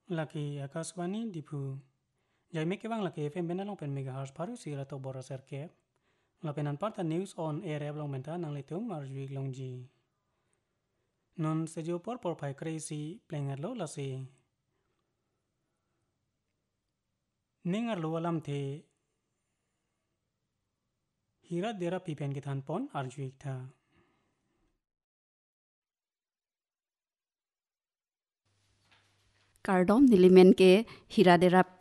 laki akaswani dipu jai me kebang laki FM benalong pen megahertz paru sira to bora serkep lapenan parta news on air long menta nang letung marjuik longji non sejo por pai crazy plenger lo lasi ningar lo alam the hira dera pipen kitan pon arjuik tha Kardom nilimen ke hira dera